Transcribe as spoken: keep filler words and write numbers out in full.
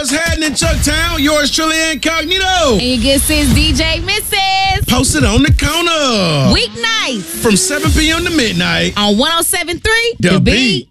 What's happening, Chucktown? Yours truly, Incognito. And your good sis, D J Missus Posted on the corner. Weeknights From seven p.m. to midnight. on one oh seven point three The Beat.